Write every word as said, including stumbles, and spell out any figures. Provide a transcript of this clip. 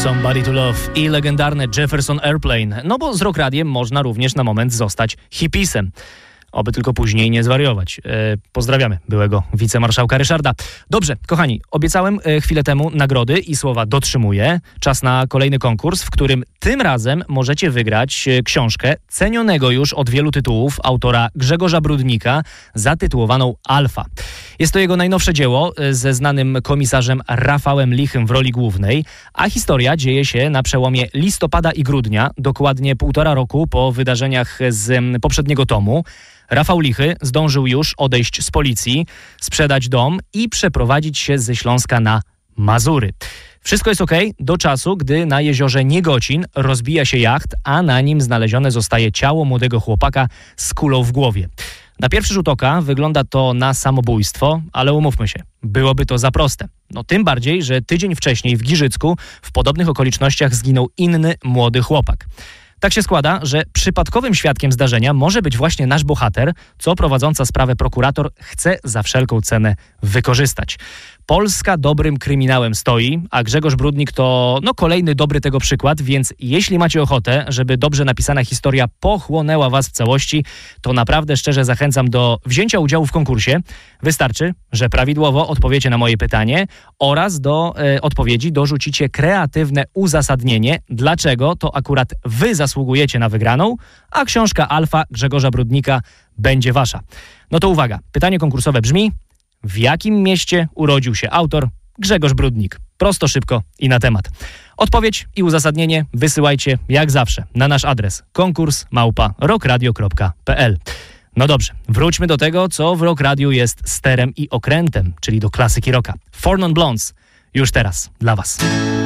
Somebody to Love i legendarne Jefferson Airplane. No bo z Rock Radiem można również na moment zostać hipisem. Oby tylko później nie zwariować. E, pozdrawiamy byłego wicemarszałka Ryszarda. Dobrze, kochani, obiecałem e, chwilę temu nagrody i słowa dotrzymuję. Czas na kolejny konkurs, w którym tym razem możecie wygrać e, książkę cenionego już od wielu tytułów autora Grzegorza Brudnika zatytułowaną Alfa. Jest to jego najnowsze dzieło e, ze znanym komisarzem Rafałem Lichym w roli głównej, a historia dzieje się na przełomie listopada i grudnia, dokładnie półtora roku po wydarzeniach z m, poprzedniego tomu. Rafał Lichy zdążył już odejść z policji, sprzedać dom i przeprowadzić się ze Śląska na Mazury. Wszystko jest okej do czasu, gdy na jeziorze Niegocin rozbija się jacht, a na nim znalezione zostaje ciało młodego chłopaka z kulą w głowie. Na pierwszy rzut oka wygląda to na samobójstwo, ale umówmy się, byłoby to za proste. No tym bardziej, że tydzień wcześniej w Giżycku w podobnych okolicznościach zginął inny młody chłopak. Tak się składa, że przypadkowym świadkiem zdarzenia może być właśnie nasz bohater, co prowadząca sprawę prokurator chce za wszelką cenę wykorzystać. Polska dobrym kryminałem stoi, a Grzegorz Brudnik to no kolejny dobry tego przykład, więc jeśli macie ochotę, żeby dobrze napisana historia pochłonęła was w całości, to naprawdę szczerze zachęcam do wzięcia udziału w konkursie. Wystarczy, że prawidłowo odpowiecie na moje pytanie oraz do e, odpowiedzi dorzucicie kreatywne uzasadnienie, dlaczego to akurat wy zasługujecie na wygraną, a książka Alfa Grzegorza Brudnika będzie wasza. No to uwaga, pytanie konkursowe brzmi: w jakim mieście urodził się autor Grzegorz Brudnik? Prosto, szybko i na temat. Odpowiedź i uzasadnienie wysyłajcie jak zawsze na nasz adres konkurs małpa rockradio kropka p l. No dobrze, wróćmy do tego, co w Rock Radiu jest sterem i okrętem, czyli do klasyki rocka. Four Non Blondes już teraz dla was.